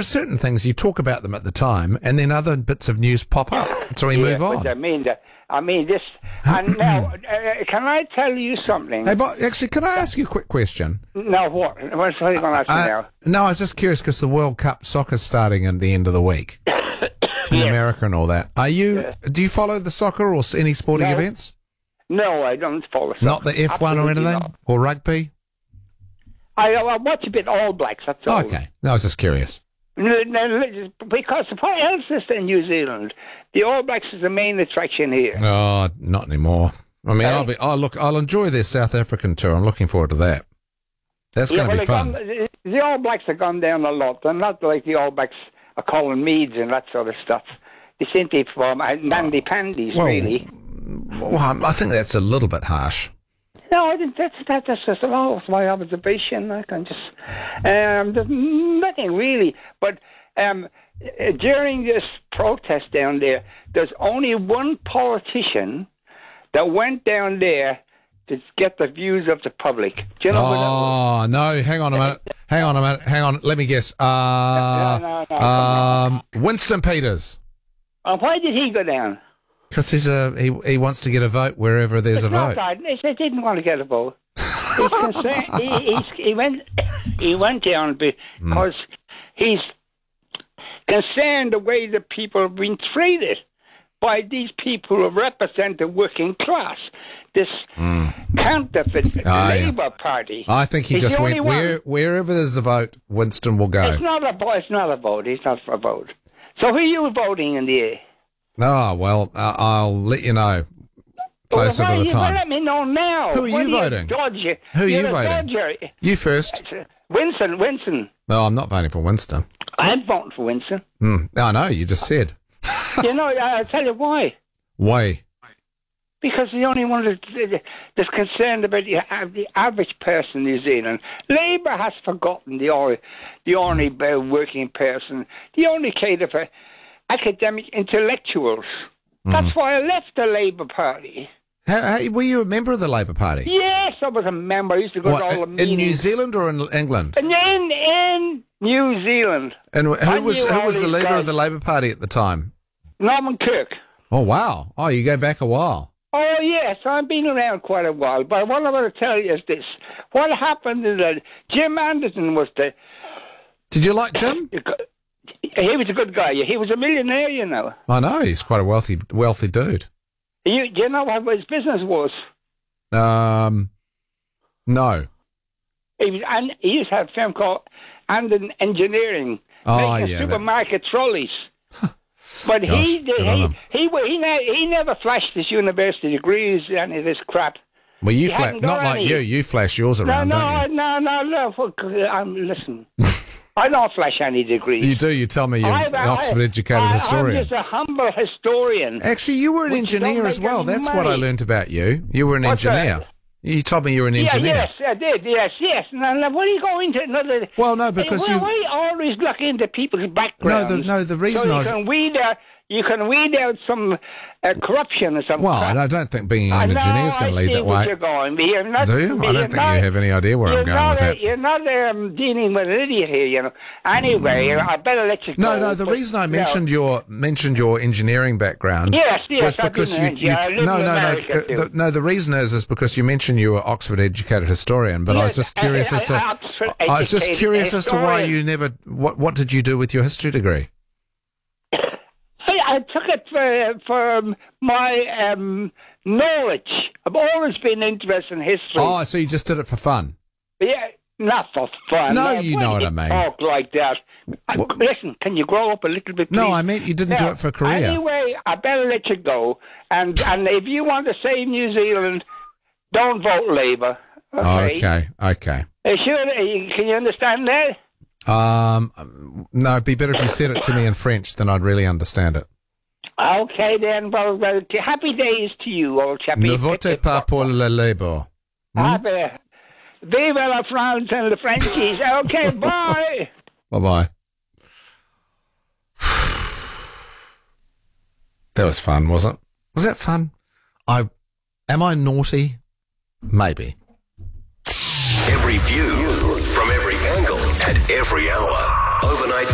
are certain things you talk about them at the time, and then other bits of news pop up, so we move on. I mean this. And now, can I tell you something? Hey, but actually, can I ask you a quick question? No, what? What are you going to ask me now? No, I was just curious because the World Cup soccer's starting at the end of the week in America and all that. Do you follow the soccer or any sporting events? No, I don't follow soccer. Not the F1 or anything? Not. Or rugby? I watch a bit All Blacks, that's all. Okay. No, I was just curious. Because what else is there in New Zealand? The All Blacks is the main attraction here. Oh, not anymore. I mean, I'll enjoy their South African tour. I'm looking forward to that. That's going to be fun. The All Blacks have gone down a lot. They're not like the All Blacks are calling Meads and that sort of stuff. They seem to be from nandy-pandies, really. Well, I think that's a little bit harsh. No, I think that's just my observation. I can just there's nothing really. But during this protest down there, there's only one politician that went down there to get the views of the public. Do you know no, hang on a minute. Hang on. Let me guess. Winston Peters. Why did he go down? Because he wants to get a vote wherever there's a vote. He didn't want to get a vote. He went down because he's concerned the way the people have been treated by these people who represent the working class. This counterfeit Labour Party. I think he just went wherever there's a vote, Winston will go. It's not a vote. He's not for a vote. So who are you voting in the air? Oh, well, I'll let you know closer to the time. Let me know now. Who are you voting? Who are you voting? You first. Winston. No, I'm not voting for Winston. I'm voting for Winston. I know, you just said. I'll tell you why. Why? Because the only one that's concerned about the average person in New Zealand. Labour has forgotten the ordinary working person. They only cater for academic intellectuals. That's why I left the Labour Party. Were you a member of the Labour Party? Yes, I was a member. I used to go to all the meetings. In New Zealand or in England? In New Zealand. And who was the leader of the Labour Party at the time? Norman Kirk. Oh, wow. Oh, you go back a while. Oh, yes, I've been around quite a while. But what I want to tell you is this. What happened is that Jim Anderson was the... Did you like Jim? He was a good guy. He was a millionaire, you know. I know. He's quite a wealthy dude. Do you know what his business was? No. He used to have a firm called Anden Engineering. Making supermarket trolleys. But he never flashed his university degrees, any of this crap. Well, you not like you. You flash yours around, don't you? No. Listen. I don't flash any degrees. You do. You tell me you're an Oxford-educated historian. I'm just a humble historian. Actually, you were an engineer as well. That's what I learnt about you. You were an engineer. You told me you were an engineer. Yes, I did. Yes. Now, what are you going to another? Well, no, because you always look into people's backgrounds. No, the reason you can weed out some corruption or something. Well, I don't think being an engineer is going to lead that way. You're going. Do you? I don't think you have any idea where I'm going with that. You're not dealing with an idiot here, you know. Anyway, I better let you go. No. The reason I mentioned your engineering background. Yes. Was because the reason is because you mentioned you were Oxford-educated historian, but I was just curious as to why you never. What did you do with your history degree? I took it for my knowledge. I've always been interested in history. Oh, so you just did it for fun? Yeah, not for fun. No, you know what I mean. Talk like that. Listen, can you grow up a little bit, please? No, I meant you didn't do it for a career. Anyway, I better let you go. And if you want to save New Zealand, don't vote Labour. Okay. Okay. Can you understand that? No, it'd be better if you said it to me in French, then I'd really understand it. Okay, then. Well, happy days to you, old chappie. Ne votez pas pour le Labour. Vive la France and the Frenchies. Okay, bye. Bye-bye. That was fun, wasn't it? Was that fun? Am I naughty? Maybe. Every view from every angle at every hour. Overnight